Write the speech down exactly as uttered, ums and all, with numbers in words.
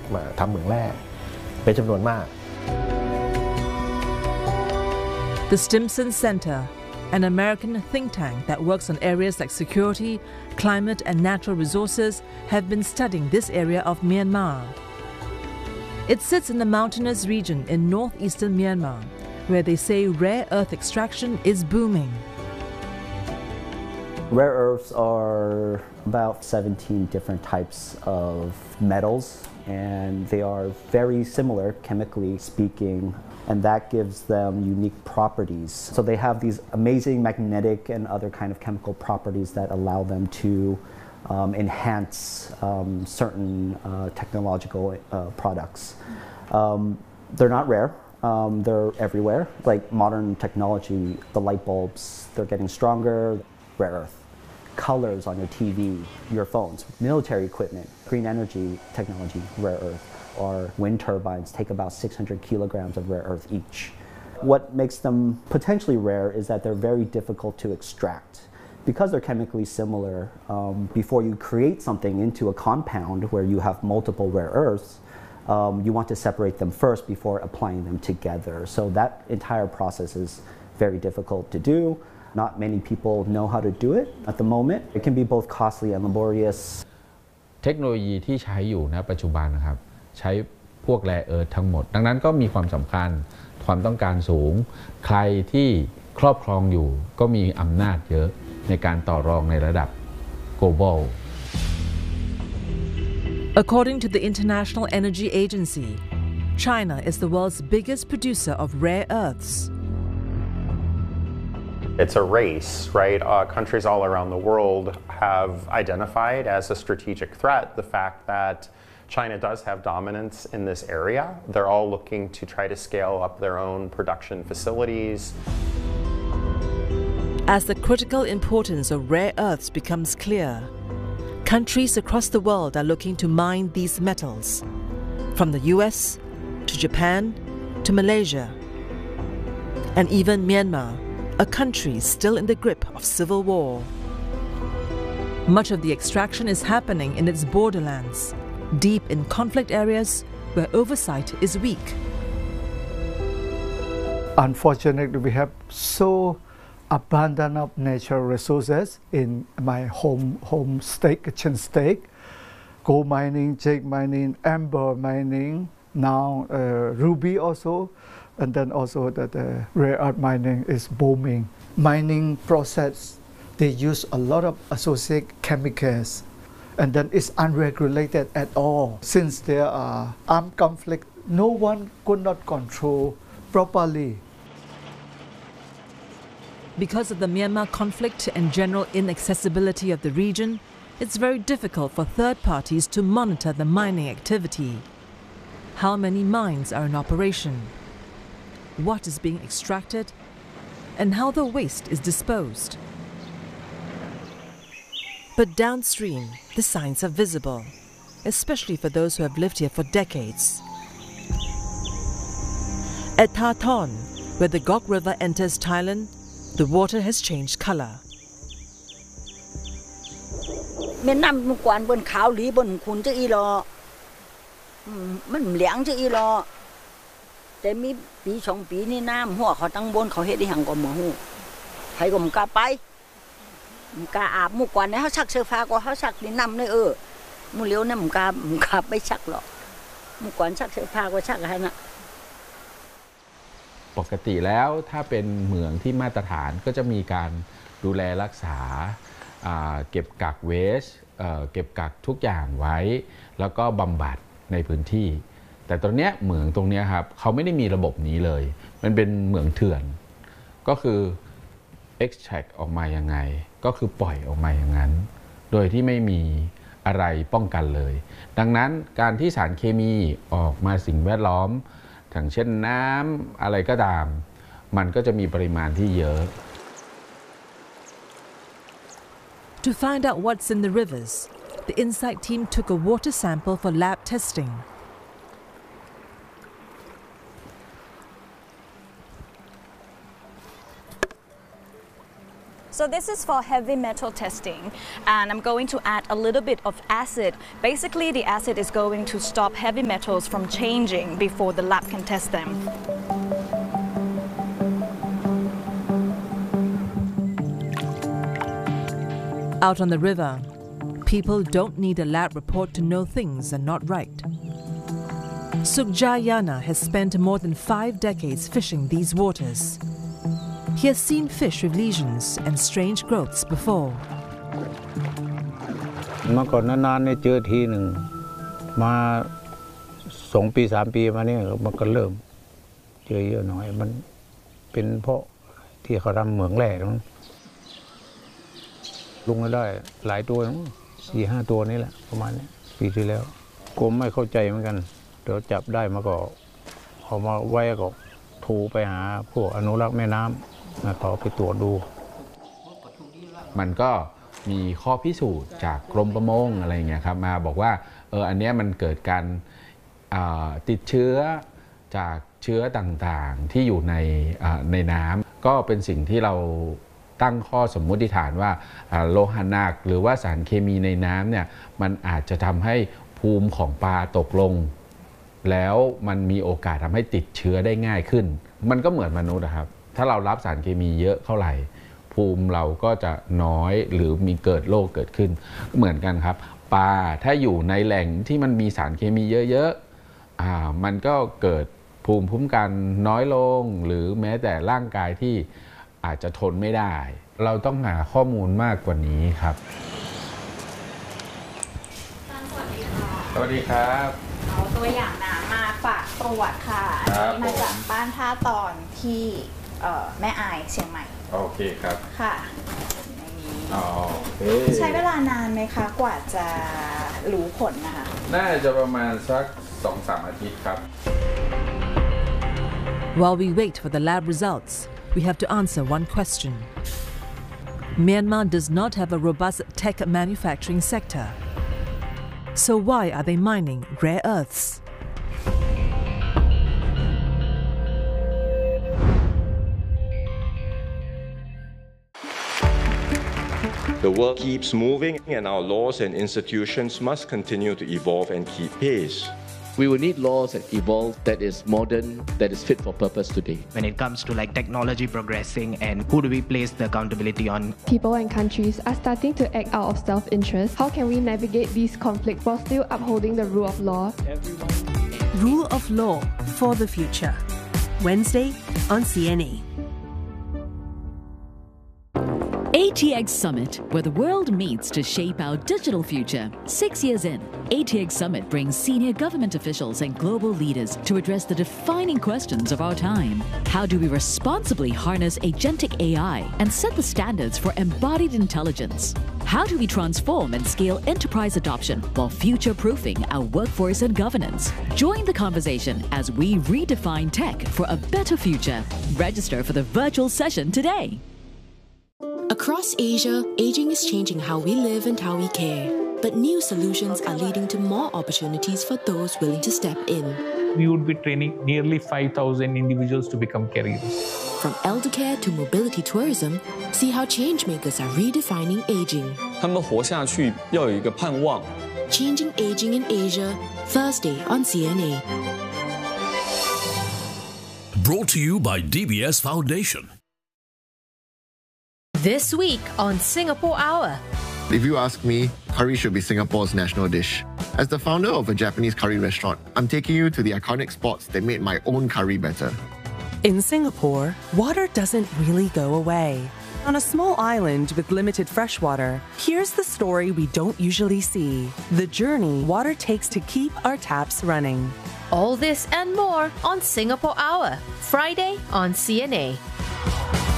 มาทำเหมืองแร่เป็นจำนวนมาก The Stimson Center, an American think tank that works on areas like security, climate and natural resources, have been studying this area of Myanmar. It sits in the mountainous region in northeastern Myanmar, where they say rare earth extraction is booming. Rare earths are about seventeen different types of metals, and they are very similar, chemically speaking, and that gives them unique properties. So they have these amazing magnetic and other kind of chemical properties that allow them to um, enhance um, certain uh, technological uh, products. Um, they're not rare. Um, they're everywhere. Like modern technology, the light bulbs, they're getting stronger. Rare earth. Colors on your T V, your phones, military equipment, green energy technology, rare earth, or wind turbines take about six hundred kilograms of rare earth each. What makes them potentially rare is that they're very difficult to extract. Because they're chemically similar, um, before you create something into a compound where you have multiple rare earths, um, you want to separate them first before applying them together. So that entire process is very difficult to do. Not many people know how to do it at the moment. It can be both costly and laborious. เทคโนโลยีที่ใช้อยู่ณปัจจุบันนะครับใช้พวกแร่เอิร์ธทั้งหมดดังนั้นก็มีความสำคัญความต้องการสูงใครที่ครอบครองอยู่ก็มีอำนาจเยอะในการต่อรองในระดับ global. According to the International Energy Agency, China is the world's biggest producer of rare earths. It's a race, right? Uh, countries all around the world have identified as a strategic threat the fact that China does have dominance in this area. They're all looking to try to scale up their own production facilities. As the critical importance of rare earths becomes clear, countries across the world are looking to mine these metals, from the U S to Japan to Malaysia, and even Myanmar, a country still in the grip of civil war. Much of the extraction is happening in its borderlands, deep in conflict areas where oversight is weak. Unfortunately, we have so abundant of natural resources in my home home state, Kachin State. Gold mining, jade mining, amber mining, now uh, ruby also. And then also that the rare earth mining is booming. Mining process, they use a lot of associated chemicals, and then it's unregulated at all. Since there are armed conflict, no one could not control properly. Because of the Myanmar conflict and general inaccessibility of the region, it's very difficult for third parties to monitor the mining activity. How many mines are in operation? What is being extracted, and how the waste is disposed. But downstream, the signs are visible, especially for those who have lived here for decades. At Tha Thon, where the Gok River enters Thailand, the water has changed color. แม่น้ำมันกวนบนขาวหลีบนขุนจะอีรอมันเหลียงจะอีรอแต่มีปีสองปีนี่น้ำหัวเขาตั้งบนเขาเฮ็ดได้หังก็บ่ฮู้ใครก็บ่กล้าไปบ่กล้าอาบหมู่กวนให้เฮาซักเสื้อผ้าก็เฮาซักในน้ำในเออหมู่เหลียวเนี่ยบ่กล้าบ่กล้าไปซักหรอกหมู่กวนซักเสื้อผ้าก็ซักให้น่ะปกติแล้วถ้าเป็นเหมืองที่มาตรฐานก็จะมีการดูแลรักษาเก็บกักเวสเก็บกักทุกอย่างไว้แล้วก็บำบัดในพื้นที่แต่ตอนนี้เหมืองตรงนี้ครับเขาไม่ได้มีระบบนี้เลยมันเป็นเหมืองเถื่อนก็คือ extract ออกมายังไงก็คือปล่อยออกมาอย่างนั้นโดยที่ไม่มีอะไรป้องกันเลยดังนั้นการที่สารเคมีออกมาสิ่งแวดล้อมอย่างเช่นน้ำอะไรก็ตามมันก็จะมีปริมาณที่เยอะ To find out what's in the rivers, the InSight team took a water sample for lab testing. So this is for heavy metal testing, and I'm going to add a little bit of acid. Basically, the acid is going to stop heavy metals from changing before the lab can test them. Out on the river, people don't need a lab report to know things are not right. Sukhjayana has spent more than five decades fishing these waters. He has seen fish with lesions and strange growths before. เมื่อก่อนนานๆเนี่ยเจอทีหนึ่งมาสองปีสามปีมาเนี่ยมันก็เริ่มเจอเยอะหน่อยมันเป็นเพราะที่เขาทำเหมืองแร่ตรงนั้นลุงก็ได้หลายตัวสี่ห้าตัวนี่แหละประมาณนี้ปีที่แล้วกรมไม่เข้าใจเหมือนกันเดี๋ยวจับได้มาก็เอามาไว้ก็โทรไปหาพวกอนุรักษ์แม่น้ำนะเขาไปตรวจดูมันก็มีข้อพิสูจน์จากกรมประมงอะไรเงี้ยครับมาบอกว่าเอออันเนี้ยมันเกิดการติดเชื้อจากเชื้อต่างๆที่อยู่ในในน้ำก็เป็นสิ่งที่เราตั้งข้อสมมติฐานว่าโลหะหนักหรือว่าสารเคมีในน้ำเนี่ยมันอาจจะทำให้ภูมิของปลาตกลงแล้วมันมีโอกาสทำให้ติดเชื้อได้ง่ายขึ้นมันก็เหมือนมนุษย์นะครับถ้าเรารับสารเคมีเยอะเท่าไหร่ภูมิเราก็จะน้อยหรือมีเกิดโรคเกิดขึ้นเหมือนกันครับปลาถ้าอยู่ในแหล่งที่มันมีสารเคมีเยอะๆอ่ามันก็เกิดภูมิคุ้มกันน้อยลงหรือแม้แต่ร่างกายที่อาจจะทนไม่ได้เราต้องหาข้อมูลมากกว่านี้ครับสวัสดีค่ะสวัสดีครับเอาตัวอย่างน้ำมาฝากตรวจค่ะอันนี้มาจากบ้านท่าตอนที่แม่อายเชียงใหม่โอเคครับค่ะอ๋อใช้เวลานานไหมคะกว่าจะรู้ผลนะคะน่าจะประมาณสัก สองถึงสาม อาทิตย์ครับ While we wait for the lab results, we have to answer one question. Myanmar does not have a robust tech manufacturing sector. So why are they mining rare earths? The world keeps moving and our laws and institutions must continue to evolve and keep pace. We will need laws that evolve, that is modern, that is fit for purpose today. When it comes to like technology progressing and who do we place the accountability on? People and countries are starting to act out of self-interest. How can we navigate these conflicts while still upholding the rule of law? Rule of Law for the Future. Wednesday on C N A. A T X Summit, where the world meets to shape our digital future. Six years in, A T X Summit brings senior government officials and global leaders to address the defining questions of our time. How do we responsibly harness agentic A I and set the standards for embodied intelligence? How do we transform and scale enterprise adoption while future-proofing our workforce and governance? Join the conversation as we redefine tech for a better future. Register for the virtual session today. Across Asia, aging is changing how we live and how we care. But new solutions are leading to more opportunities for those willing to step in. We would be training nearly five thousand individuals to become caregivers. From elder care to mobility tourism, see how changemakers are redefining aging. 他们活下去要有一个盼望。 Changing Aging in Asia, Thursday on C N A. Brought to you by D B S Foundation. This week on Singapore Hour. If you ask me, curry should be Singapore's national dish. As the founder of a Japanese curry restaurant, I'm taking you to the iconic spots that made my own curry better. In Singapore, water doesn't really go away. On a small island with limited fresh water, here's the story we don't usually see. The journey water takes to keep our taps running. All this and more on Singapore Hour, Friday on C N A.